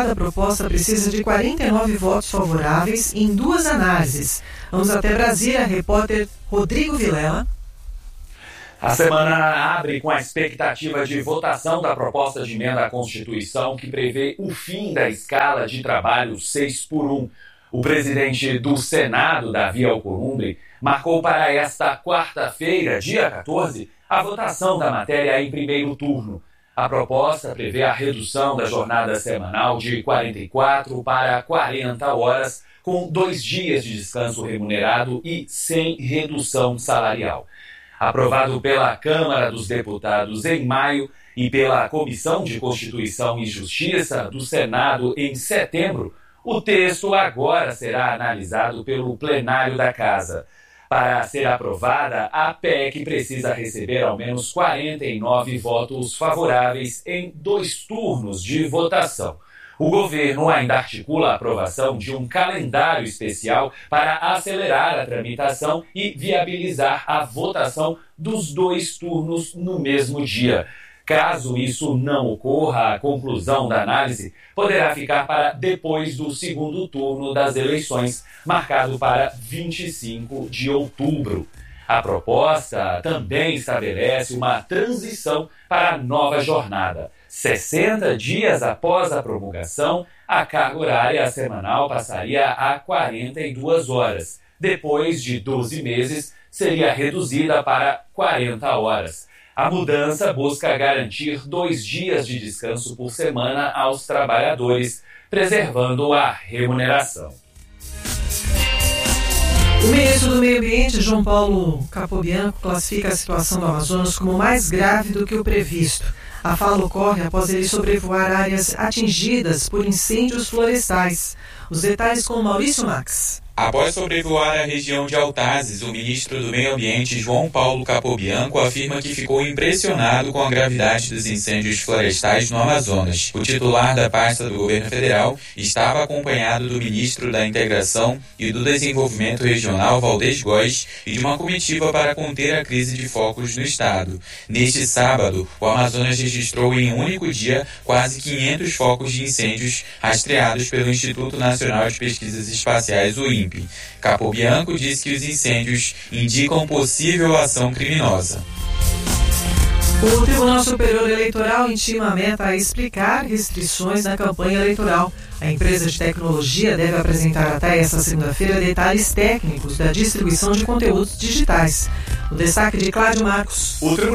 Cada proposta precisa de 49 votos favoráveis em 2 análises. Vamos até Brasília, repórter Rodrigo Vilela. A semana abre com a expectativa de votação da proposta de emenda à Constituição que prevê o fim da escala de trabalho 6x1. O presidente do Senado, Davi Alcolumbre, marcou para esta quarta-feira, dia 14, a votação da matéria em primeiro turno. A proposta prevê a redução da jornada semanal de 44 para 40 horas, com 2 dias de descanso remunerado e sem redução salarial. Aprovado pela Câmara dos Deputados em maio e pela Comissão de Constituição e Justiça do Senado em setembro, o texto agora será analisado pelo plenário da Casa. Para ser aprovada, a PEC precisa receber ao menos 49 votos favoráveis em 2 turnos de votação. O governo ainda articula a aprovação de um calendário especial para acelerar a tramitação e viabilizar a votação dos 2 turnos no mesmo dia. Caso isso não ocorra, a conclusão da análise poderá ficar para depois do segundo turno das eleições, marcado para 25 de outubro. A proposta também estabelece uma transição para a nova jornada. 60 dias após a promulgação, a carga horária semanal passaria a 42 horas. Depois de 12 meses, seria reduzida para 40 horas. A mudança busca garantir 2 dias de descanso por semana aos trabalhadores, preservando a remuneração. O ministro do Meio Ambiente, João Paulo Capobianco, classifica a situação do Amazonas como mais grave do que o previsto. A fala ocorre após ele sobrevoar áreas atingidas por incêndios florestais. Os detalhes com Maurício Max. Após sobrevoar a região de Altazes, o ministro do Meio Ambiente, João Paulo Capobianco, afirma que ficou impressionado com a gravidade dos incêndios florestais no Amazonas. O titular da pasta do governo federal estava acompanhado do ministro da Integração e do Desenvolvimento Regional, Valdez Góes, e de uma comitiva para conter a crise de focos no estado. Neste sábado, o Amazonas registrou em um único dia quase 500 focos de incêndios rastreados pelo Instituto Nacional de Pesquisas Espaciais, o INPE. Capobianco diz que os incêndios indicam possível ação criminosa. O Tribunal Superior Eleitoral intima a Meta a explicar restrições na campanha eleitoral. A empresa de tecnologia deve apresentar até esta segunda-feira detalhes técnicos da distribuição de conteúdos digitais. O destaque de Cláudio Marcos.